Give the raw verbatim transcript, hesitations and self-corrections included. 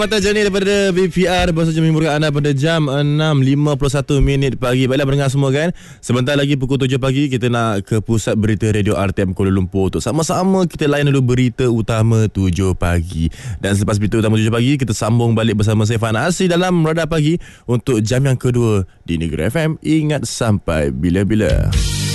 Patah Jani daripada V P R baru saja menghimpunkan anda pada jam enam lima puluh satu minit pagi. Baiklah pendengar semua kan, sebentar lagi pukul tujuh pagi kita nak ke pusat berita Radio R T M Kuala Lumpur untuk sama-sama kita layan dulu berita utama tujuh pagi. Dan selepas berita utama tujuh pagi, kita sambung balik bersama saya Fan Asri dalam Radar Pagi untuk jam yang kedua di Negeri F M. Ingat sampai bila-bila.